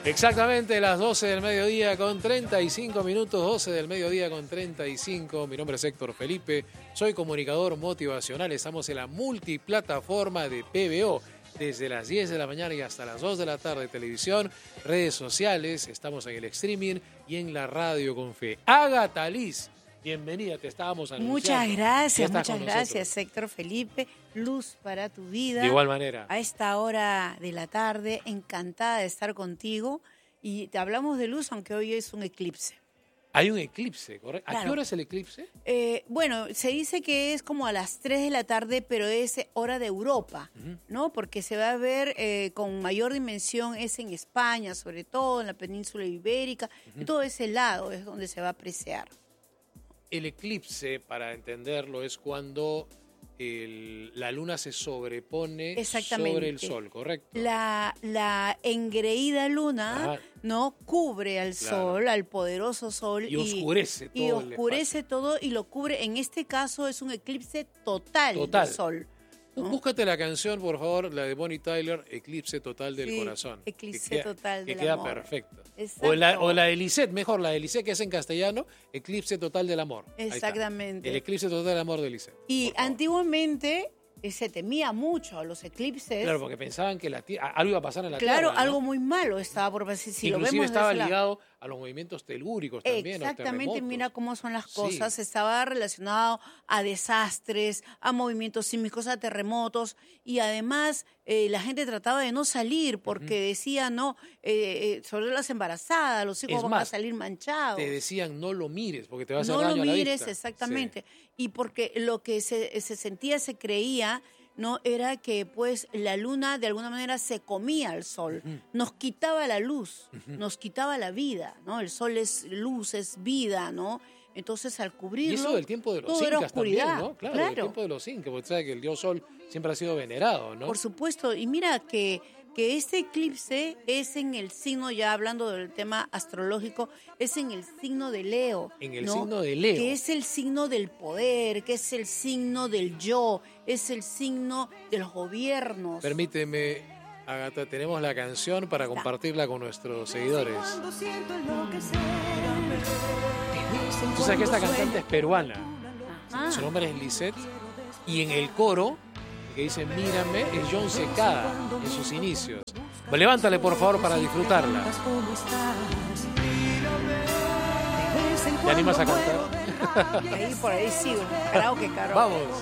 Exactamente las 12 del mediodía con 35 minutos, 12 del mediodía con 35. Mi nombre es Héctor Felipe, soy comunicador motivacional. Estamos en la multiplataforma de PBO desde las 10 de la mañana y hasta las 2 de la tarde. Televisión, redes sociales, estamos en el streaming y en la radio con fe. Ágata Liz, bienvenida, te estábamos anunciando. Muchas gracias, Héctor Felipe. Luz para tu vida. De igual manera. A esta hora de la tarde, encantada de estar contigo. Y te hablamos de luz, aunque hoy es un eclipse. Hay un eclipse, ¿correcto? Claro. ¿A qué hora es el eclipse? Bueno, se dice que es como a las 3 de la tarde, pero es hora de Europa, ¿no? Porque se va a ver con mayor dimensión, es en España, sobre todo en la península ibérica, y todo ese lado es donde se va a apreciar. El eclipse, para entenderlo, es cuando la luna se sobrepone sobre el sol, ¿correcto? La engreída luna, ¿no? Cubre al sol, al poderoso sol. Y oscurece todo. Y oscurece todo y lo cubre. En este caso es un eclipse total del sol, ¿no? Búscate la canción, por favor, la de Bonnie Tyler, Eclipse Total del Corazón. Eclipse Total del Amor. Que queda perfecta. O la de Lisette, mejor, la de Lisette, que es en castellano, Eclipse Total del Amor. Exactamente. El Eclipse Total del Amor de Lisette. Y antiguamente se temía mucho a los eclipses. Claro, porque pensaban que algo iba a pasar en la Tierra. Claro, ¿no? algo muy malo estaba por pasar. Si inclusive lo vemos estaba ligado a los movimientos telúricos también. Exactamente, mira cómo son las cosas. Estaba relacionado a desastres, a movimientos sísmicos, a terremotos. Y además la gente trataba de no salir porque decía, no, sobre las embarazadas, los hijos van a salir manchados. Te decían, no lo mires porque te va a hacer daño a la vista. No lo mires, exactamente. Sí. Y porque lo que se sentía, se creía, no era que pues la luna de alguna manera se comía al sol, nos quitaba la luz, nos quitaba la vida, ¿no? El sol es luz, es vida, ¿no? Entonces al cubrirlo, y eso del tiempo de los incas también, ¿no? Claro, del tiempo de los incas, porque sabes que el dios sol siempre ha sido venerado, ¿no? Por supuesto, y mira que este eclipse es en el signo, ya hablando del tema astrológico, es en el signo de Leo. En el signo de Leo. Que es el signo del poder, que es el signo del yo, es el signo de los gobiernos. Permíteme, Ágata, tenemos la canción para compartirla con nuestros seguidores. Tú sabes que esta cantante es peruana. Su nombre es Lisette. Y en el coro, que dice mírame, es John Secada en sus inicios. Levántale por favor para disfrutarla. ¿Te animas a cantar? Ahí por ahí sigo, karaoke. Vamos.